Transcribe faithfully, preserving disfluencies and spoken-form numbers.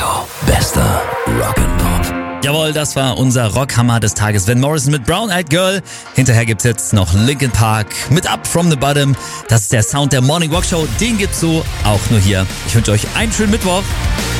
Radio. Bester Rock'n'Pop. Jawohl, das war unser Rockhammer des Tages. Van Morrison mit Brown Eyed Girl. Hinterher gibt's jetzt noch Linkin Park mit Up From The Bottom. Das ist der Sound der Morning Walk Show. Den gibt's so auch nur hier. Ich wünsche euch einen schönen Mittwoch.